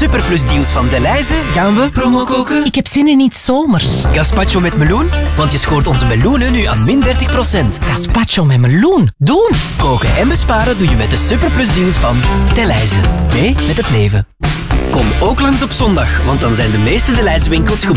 superplusdeals van Delhaize gaan we promo koken. Ik heb zin in iets zomers. Gazpacho met meloen, want je scoort onze meloenen nu aan min 30%. Gazpacho met meloen. Doen! Koken en besparen doe je met de superplusdeals van Delhaize. Mee met het leven. Kom ook langs op zondag, want dan zijn de meeste Delhaize winkels